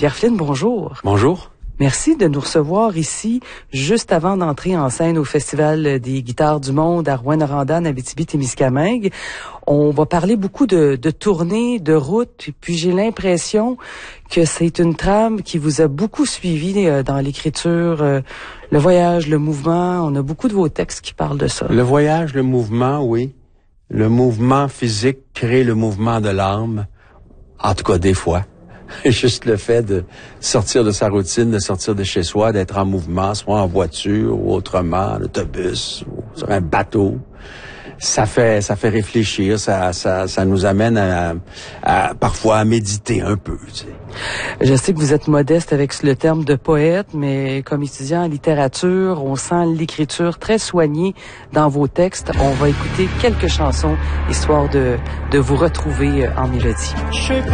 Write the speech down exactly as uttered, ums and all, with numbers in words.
Pierre Flynn, bonjour. Bonjour. Merci de nous recevoir ici, juste avant d'entrer en scène au Festival des guitares du monde à Rouyn-Noranda, en Abitibi-Témiscamingue. On va parler beaucoup de, de tournées, de routes, et puis j'ai l'impression que c'est une trame qui vous a beaucoup suivi euh, dans l'écriture, euh, le voyage, le mouvement. On a beaucoup de vos textes qui parlent de ça. Le voyage, le mouvement, oui. Le mouvement physique crée le mouvement de l'âme, en tout cas des fois. Juste le fait de sortir de sa routine, de sortir de chez soi, d'être en mouvement, soit en voiture ou autrement, en autobus ou sur un bateau, ça fait ça fait réfléchir, ça ça ça nous amène à, à parfois à méditer un peu. Tu sais. Je sais que vous êtes modeste avec le terme de poète, mais comme étudiant en littérature, on sent l'écriture très soignée dans vos textes. On va écouter quelques chansons histoire de de vous retrouver en mélodie.